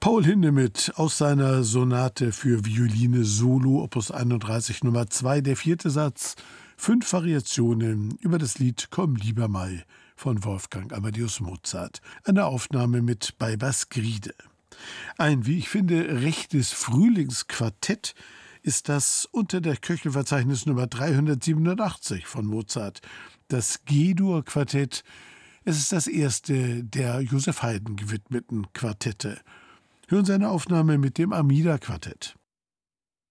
Paul Hindemith aus seiner Sonate für Violine Solo, Opus 31 Nummer 2, der vierte Satz, 5 Variationen über das Lied Komm lieber Mai von Wolfgang Amadeus Mozart, eine Aufnahme mit Baibers Griede. Ein, wie ich finde, rechtes Frühlingsquartett ist das unter der Köchelverzeichnis Nummer 387 von Mozart, das G-Dur-Quartett. Es ist das erste der Joseph Haydn gewidmeten Quartette. Hören Sie eine Aufnahme mit dem Armida-Quartett.